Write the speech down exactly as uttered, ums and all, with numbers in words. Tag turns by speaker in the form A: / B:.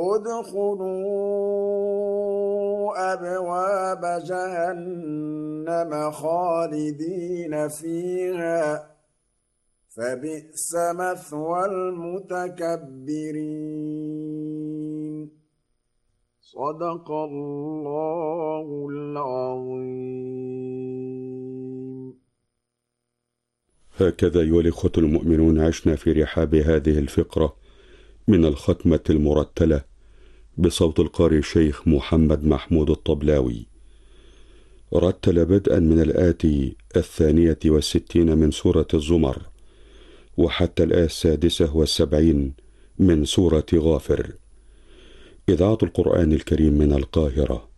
A: ادخلوا أبواب جهنم خالدين فيها فبئس مثوى المتكبرين. صدق الله العظيم.
B: هكذا أيها الإخوة المؤمنون عشنا في رحاب هذه الفقرة من الختمة المرتلة بصوت القارئ الشيخ محمد محمود الطبلاوي. رتل بدءا من الآتي الثانية والستين من سورة الزمر وحتى الآية السادسة والسبعين من سورة غافر. إذاعة القرآن الكريم من القاهرة.